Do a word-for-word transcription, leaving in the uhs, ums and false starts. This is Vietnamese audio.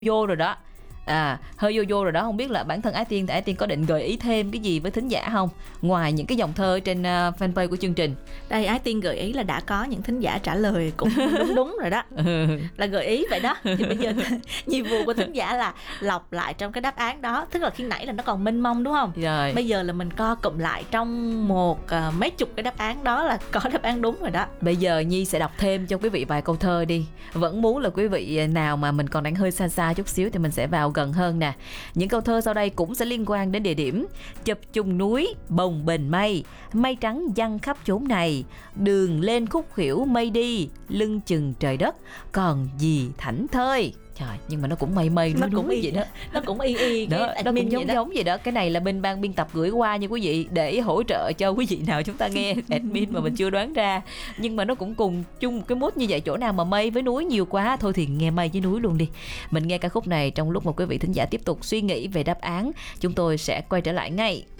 vô rồi đó. À, hơi vô vô rồi đó. Không biết là bản thân Ái Tiên thì Ái Tiên có định gợi ý thêm cái gì với thính giả không, ngoài những cái dòng thơ trên uh, fanpage của chương trình? Đây, Ái Tiên gợi ý là đã có những thính giả trả lời cũng đúng đúng rồi đó. Ừ. Là gợi ý vậy đó. Thì bây giờ nhiệm vụ của thính giả là lọc lại trong cái đáp án đó. Tức là khi nãy là nó còn mênh mông đúng không? Rồi. Bây giờ là mình co cụm lại trong một uh, mấy chục cái đáp án đó là có đáp án đúng rồi đó. Bây giờ Nhi sẽ đọc thêm cho quý vị vài câu thơ đi. Vẫn muốn là quý vị nào mà mình còn đang hơi xa xa chút xíu thì mình sẽ vào gần hơn nè. Những câu thơ sau đây cũng sẽ liên quan đến địa điểm. Chập trùng núi, bồng bềnh mây, mây trắng giăng khắp chốn này, đường lên khúc khuỷu mây đi, lưng chừng trời đất, còn gì thảnh thơi. Trời, nhưng mà nó cũng mây mây Nó cũng núi y vậy đó. Nó cũng y y Đó, cái nó admin cũng giống vậy đó. giống vậy đó. Cái này là bên ban biên tập gửi qua nha quý vị, để hỗ trợ cho quý vị nào chúng ta nghe admin mà mình chưa đoán ra. Nhưng mà nó cũng cùng chung cái mood như vậy. Chỗ nào mà mây với núi nhiều quá thôi thì nghe mây với núi luôn đi. Mình nghe ca khúc này trong lúc mà quý vị thính giả tiếp tục suy nghĩ về đáp án. Chúng tôi sẽ quay trở lại ngay.